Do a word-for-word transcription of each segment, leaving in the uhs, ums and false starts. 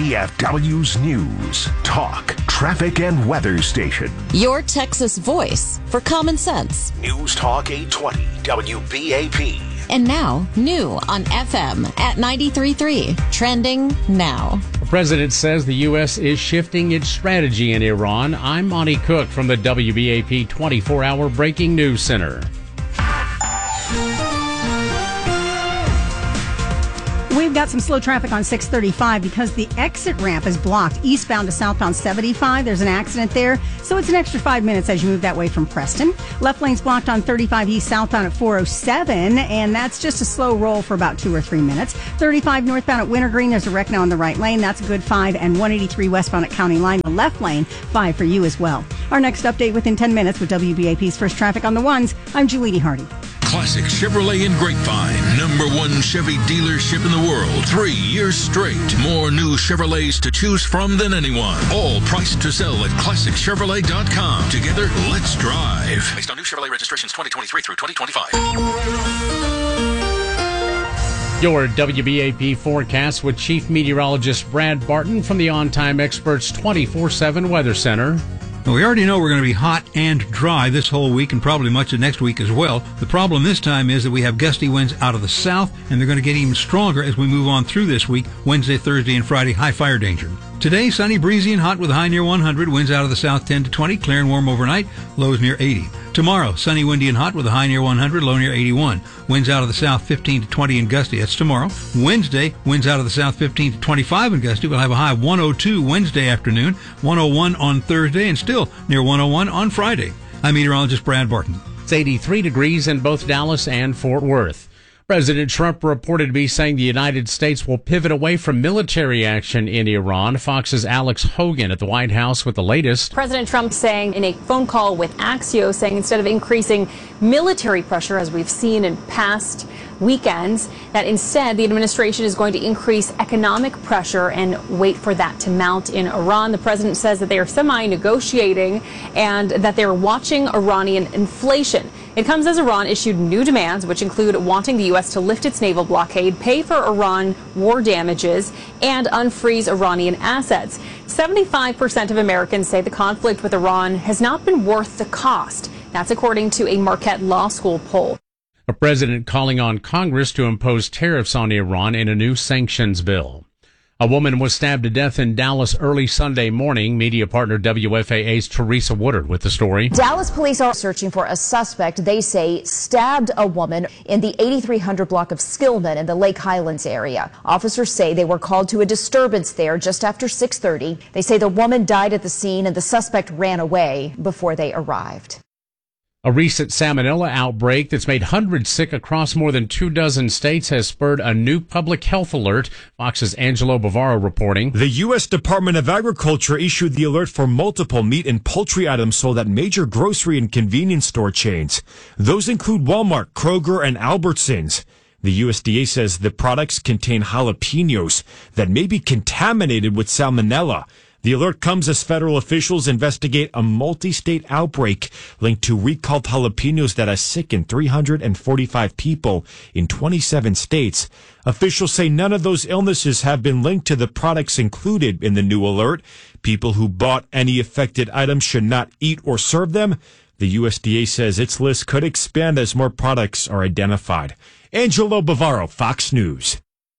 D F W's News, Talk, Traffic, and Weather Station. Your Texas voice for common sense. News Talk eight twenty W B A P. And now, new on F M at ninety-three point three. Trending now. The president says the U S is shifting its strategy in Iran. I'm Monty Cook from the W B A P twenty-four hour Breaking News Center. We've got some slow traffic on six thirty-five because the exit ramp is blocked eastbound to southbound seventy-five. There's an accident there, so it's an extra five minutes as you move that way from Preston. Left lane's blocked on thirty-five east southbound at four oh seven, and that's just a slow roll for about two or three minutes. thirty-five northbound at Wintergreen, there's a wreck now on the right lane. That's a good five, and one eighty-three westbound at County Line, the left lane, five for you as well. Our next update within ten minutes with W B A P's First Traffic on the Ones. I'm Julie Hardy. Classic Chevrolet in Grapevine. Number one Chevy dealership in the world. Three years straight. More new Chevrolets to choose from than anyone. All priced to sell at classic chevrolet dot com. Together, let's drive. Based on new Chevrolet registrations twenty twenty-three through twenty twenty-five. Your W B A P forecast with Chief Meteorologist Brad Barton from the On Time Experts twenty-four seven Weather Center. Now, we already know we're going to be hot and dry this whole week and probably much of next week as well. The problem this time is that we have gusty winds out of the south, and they're going to get even stronger as we move on through this week, Wednesday, Thursday, and Friday, high fire danger. Today, sunny, breezy, and hot with a high near one hundred, winds out of the south ten to twenty, clear and warm overnight, lows near eighty. Tomorrow, sunny, windy, and hot with a high near one hundred, low near eighty-one. Winds out of the south fifteen to twenty and gusty. That's tomorrow. Wednesday, winds out of the south fifteen to twenty-five and gusty. We'll have a high of one oh two Wednesday afternoon, one oh one on Thursday, and still near one oh one on Friday. I'm meteorologist Brad Barton. It's eighty-three degrees in both Dallas and Fort Worth. President Trump reported to be saying the United States will pivot away from military action in Iran. Fox's Alex Hogan at the White House with the latest. President Trump saying in a phone call with Axios, saying instead of increasing military pressure, as we've seen in past weekends, that instead the administration is going to increase economic pressure and wait for that to mount in Iran. The president says that they are semi-negotiating and that they're watching Iranian inflation. It comes as Iran issued new demands, which include wanting the U S to lift its naval blockade, pay for Iran war damages, and unfreeze Iranian assets. seventy-five percent of Americans say the conflict with Iran has not been worth the cost. That's according to a Marquette Law School poll. A president calling on Congress to impose tariffs on Iran in a new sanctions bill. A woman was stabbed to death in Dallas early Sunday morning. Media partner W F A A's Teresa Woodard with the story. Dallas police are searching for a suspect they say stabbed a woman in the eighty-three hundred block of Skillman in the Lake Highlands area. Officers say they were called to a disturbance there just after six thirty. They say the woman died at the scene and the suspect ran away before they arrived. A recent salmonella outbreak that's made hundreds sick across more than two dozen states has spurred a new public health alert. Fox's Angelo Bavaro reporting. The U S Department of Agriculture issued the alert for multiple meat and poultry items sold at major grocery and convenience store chains. Those include Walmart, Kroger, and Albertsons. The U S D A says the products contain jalapenos that may be contaminated with salmonella. The alert comes as federal officials investigate a multi-state outbreak linked to recalled jalapenos that has sickened three hundred forty-five people in twenty-seven states. Officials say none of those illnesses have been linked to the products included in the new alert. People who bought any affected items should not eat or serve them. The U S D A says its list could expand as more products are identified. Angelo Bavaro, Fox News.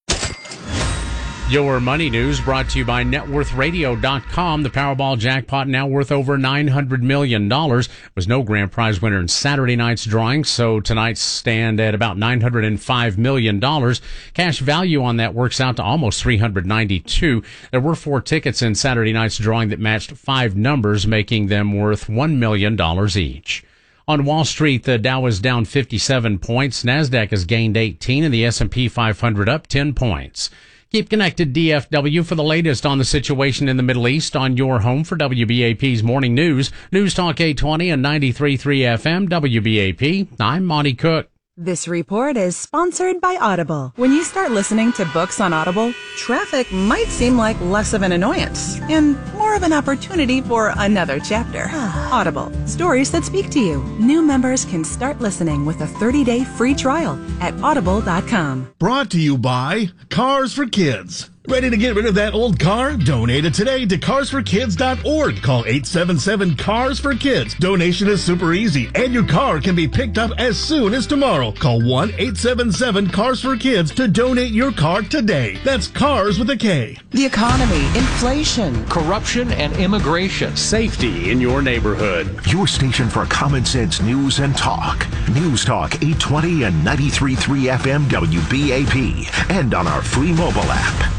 Your money news brought to you by net worth radio dot com. The Powerball jackpot now worth over nine hundred million dollars. There was no grand prize winner in Saturday night's drawing, so tonight's stand at about nine hundred five million dollars. Cash value on that works out to almost three hundred ninety-two. There were four tickets in Saturday night's drawing that matched five numbers, making them worth one million dollars each. On Wall Street, the Dow is down fifty-seven points. NASDAQ has gained eighteen, and the S and P five hundred up ten points. Keep connected, D F W, for the latest on the situation in the Middle East on your home for W B A P's Morning News. News Talk eight twenty and ninety-three point three F M, W B A P. I'm Monty Cook. This report is sponsored by Audible. When you start listening to books on Audible, traffic might seem like less of an annoyance and more of an opportunity for another chapter. Audible, stories that speak to you. New members can start listening with a thirty-day free trial at audible dot com. Brought to you by Cars for Kids. Ready to get rid of that old car? Donate it today to cars for kids dot org. Call eight seven seven, cars for kids. Donation is super easy, and your car can be picked up as soon as tomorrow. Call one eight seven seven, cars for kids to donate your car today. That's cars with a K. The economy, inflation, corruption, and immigration. Safety in your neighborhood. Your station for common sense news and talk. News Talk eight twenty and ninety-three point three F M W B A P. And on our free mobile app.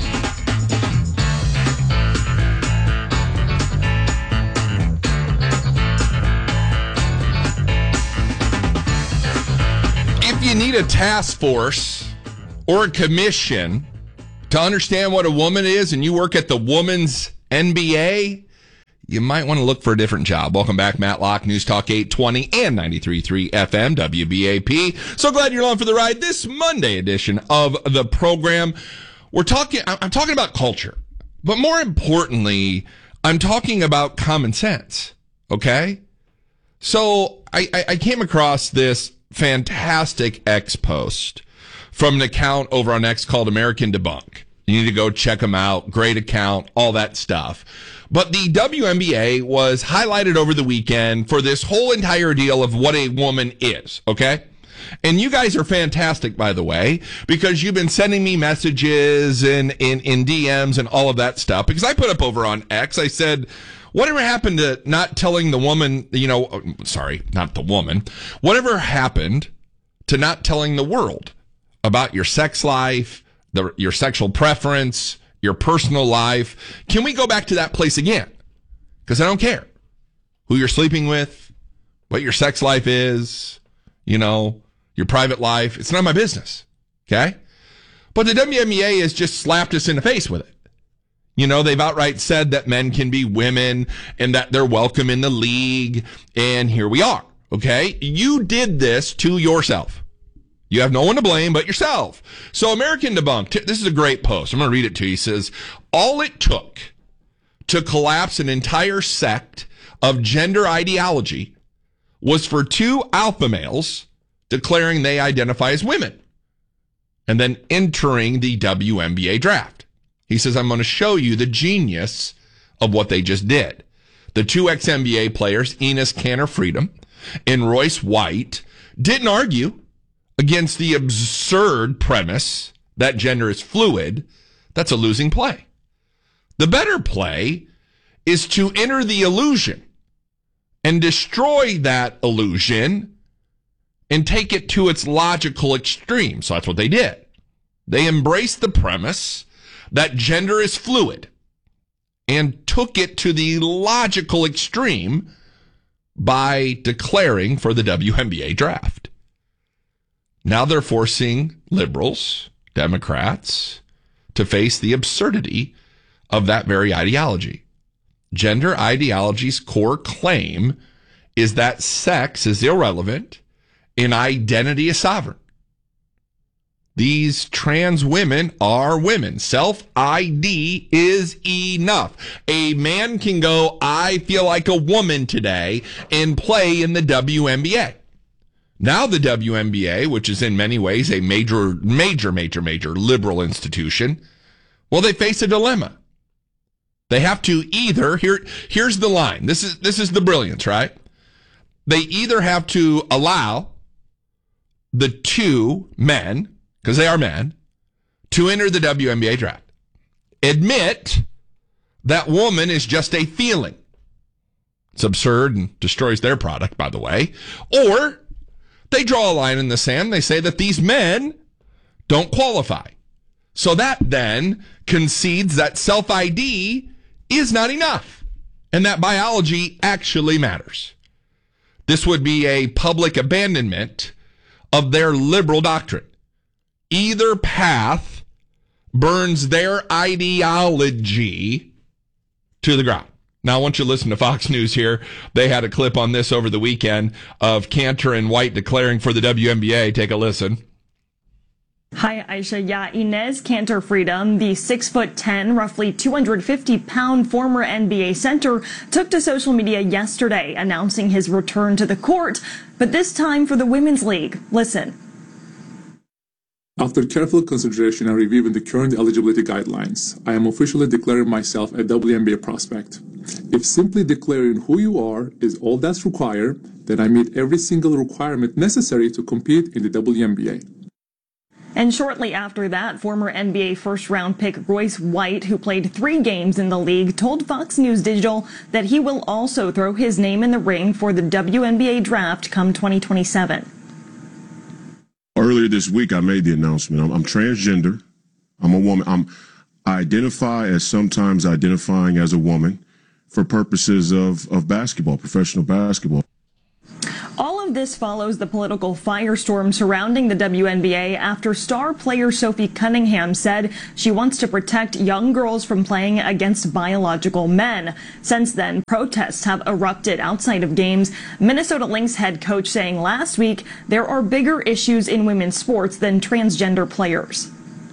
If you need a task force or a commission to understand what a woman is and you work at the Woman's N B A, you might want to look for a different job. Welcome back, Matt Locke, News Talk eight twenty and ninety-three point three F M W B A P. So glad you're along for the ride this Monday edition of the program. We're talking, I'm talking about culture, but more importantly, I'm talking about common sense. Okay? So I, I, I came across this fantastic X post from an account over on X called American Debunk. You need to go check them out. Great account, all that stuff. But the W N B A was highlighted over the weekend for this whole entire deal of what a woman is, okay? And you guys are fantastic, by the way, because you've been sending me messages and in, in D Ms and all of that stuff. Because I put up over on X, I said, whatever happened to not telling the woman, you know, sorry, not the woman, whatever happened to not telling the world about your sex life, the, your sexual preference, your personal life? Can we go back to that place again? Because I don't care who you're sleeping with, what your sex life is, you know, your private life. It's not my business. Okay? But the W N B A has just slapped us in the face with it. You know, they've outright said that men can be women and that they're welcome in the league. And here we are. Okay? You did this to yourself. You have no one to blame but yourself. So American Debunk, this is a great post. I'm going to read it to you. He says, all it took to collapse an entire sect of gender ideology was for two alpha males declaring they identify as women and then entering the W N B A draft. He says, I'm going to show you the genius of what they just did. The two ex-N B A players, Enes Kanter Freedom and Royce White, didn't argue against the absurd premise that gender is fluid. That's a losing play. The better play is to enter the illusion and destroy that illusion and take it to its logical extreme. So that's what they did. They embraced the premise that gender is fluid and took it to the logical extreme by declaring for the W N B A draft. Now they're forcing liberals, Democrats, to face the absurdity of that very ideology. Gender ideology's core claim is that sex is irrelevant and identity is sovereign. These trans women are women. Self-I D is enough. A man can go, I feel like a woman today, and play in the W N B A. Now the W N B A, which is in many ways a major, major, major, major liberal institution, well, they face a dilemma. They have to either, here, here's the line. This is, this is the brilliance, right? They either have to allow the two men, because they are men, to enter the W N B A draft. Admit that woman is just a feeling. It's absurd and destroys their product, by the way. Or they draw a line in the sand. They say that these men don't qualify. So that then concedes that self-I D is not enough and that biology actually matters. This would be a public abandonment of their liberal doctrine. Either path burns their ideology to the ground. Now, I want you to listen to Fox News here. They had a clip on this over the weekend of Kanter and White declaring for the W N B A. Take a listen. Hi, Aisha. Yeah, Enes Kanter Freedom, the six foot ten, roughly two hundred fifty pound former N B A center, took to social media yesterday announcing his return to the court, but this time for the Women's League. Listen. After careful consideration and reviewing the current eligibility guidelines, I am officially declaring myself a W N B A prospect. If simply declaring who you are is all that's required, then I meet every single requirement necessary to compete in the W N B A. And shortly after that, former N B A first-round pick Royce White, who played three games in the league, told Fox News Digital that he will also throw his name in the ring for the W N B A draft come twenty twenty-seven. Earlier this week, I made the announcement. I'm, I'm transgender. I'm a woman. I'm, I identify as sometimes identifying as a woman for purposes of, of basketball, professional basketball. All of this follows the political firestorm surrounding the W N B A after star player Sophie Cunningham said she wants to protect young girls from playing against biological men. Since then, protests have erupted outside of games. Minnesota Lynx head coach saying last week there are bigger issues in women's sports than transgender players.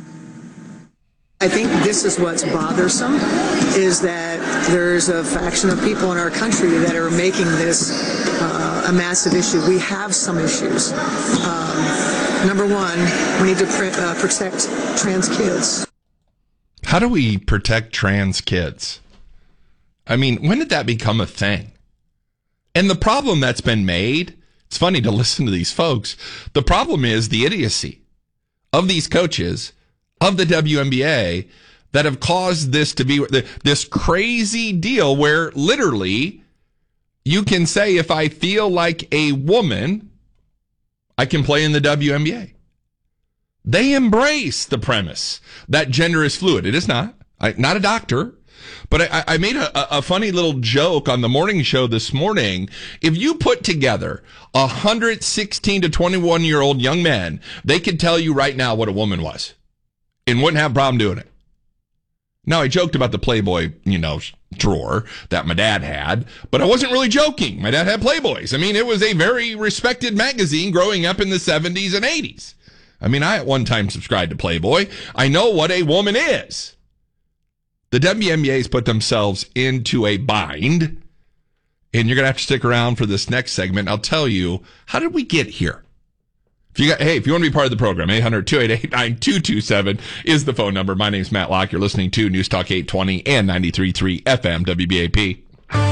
I think this is what's bothersome, is that there's a faction of people in our country that are making this uh, a massive issue. We have some issues. Um, number one, we need to pr- uh, protect trans kids. How do we protect trans kids? I mean, when did that become a thing? And the problem that's been made, it's funny to listen to these folks, the problem is the idiocy of these coaches of the W N B A that have caused this to be this crazy deal where literally you can say, if I feel like a woman, I can play in the W N B A. They embrace the premise that gender is fluid. It is not. I'm not a doctor, but I, I made a, a funny little joke on the morning show this morning. If you put together one hundred sixteen to twenty-one year old young men, they could tell you right now what a woman was. And wouldn't have a problem doing it. Now, I joked about the Playboy, you know, drawer that my dad had, but I wasn't really joking. My dad had Playboys. I mean, it was a very respected magazine growing up in the seventies and eighties. I mean, I at one time subscribed to Playboy. I know what a woman is. The W N B A's put themselves into a bind, and you're going to have to stick around for this next segment. I'll tell you, how did we get here? If you got, hey, if you want to be part of the program, eight hundred, two eight eight, nine two two seven is the phone number. My name's Matt Locke. You're listening to News Talk eight twenty and ninety-three point three F M W B A P.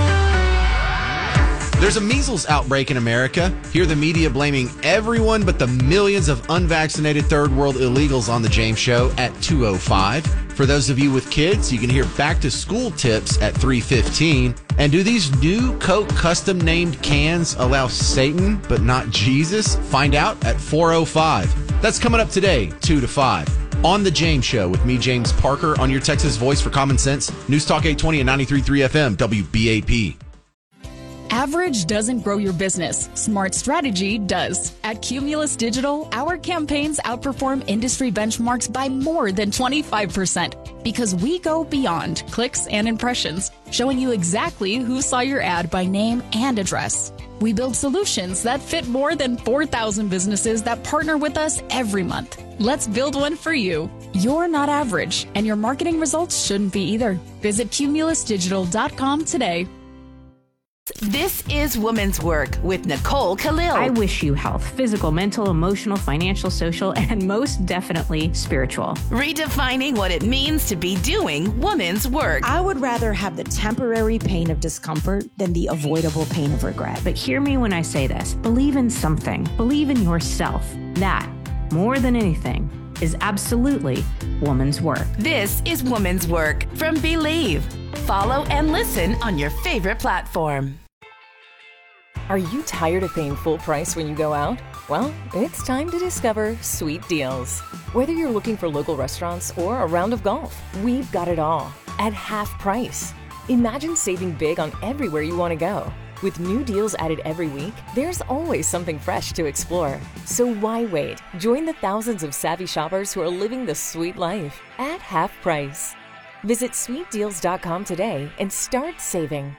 There's a measles outbreak in America. Hear the media blaming everyone but the millions of unvaccinated third world illegals on the James Show at two oh five. For those of you with kids, you can hear back to school tips at three fifteen. And do these new Coke custom named cans allow Satan but not Jesus? Find out at four oh five. That's coming up today, two to five. On the James Show with me, James Parker, on your Texas voice for common sense. News Talk eight twenty and ninety-three point three F M, W B A P. Average doesn't grow your business. Smart strategy does. At Cumulus Digital, our campaigns outperform industry benchmarks by more than twenty-five percent because we go beyond clicks and impressions, showing you exactly who saw your ad by name and address. We build solutions that fit more than four thousand businesses that partner with us every month. Let's build one for you. You're not average, and your marketing results shouldn't be either. Visit cumulus digital dot com today. This is Women's Work with Nicole Khalil. I wish you health, physical, mental, emotional, financial, social, and most definitely spiritual. Redefining what it means to be doing women's work. I would rather have the temporary pain of discomfort than the avoidable pain of regret. But hear me when I say this. Believe in something. Believe in yourself. That, more than anything, is absolutely woman's work. This is Woman's Work from Believe. Follow and listen on your favorite platform. Are you tired of paying full price when you go out? Well, it's time to discover Sweet Deals. Whether you're looking for local restaurants or a round of golf, we've got it all at half price. Imagine saving big on everywhere you want to go. With new deals added every week, there's always something fresh to explore. So why wait? Join the thousands of savvy shoppers who are living the sweet life at half price. Visit sweet deals dot com today and start saving.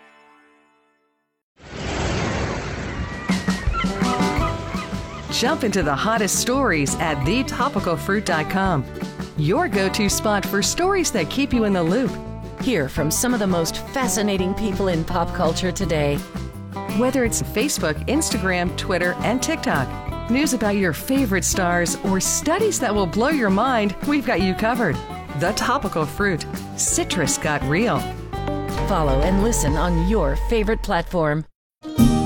Jump into the hottest stories at the topical fruit dot com. Your go-to spot for stories that keep you in the loop. Hear from some of the most fascinating people in pop culture today. Whether it's Facebook, Instagram, Twitter, and TikTok, news about your favorite stars, or studies that will blow your mind, we've got you covered. The Topical Fruit. Citrus got real. Follow and listen on your favorite platform.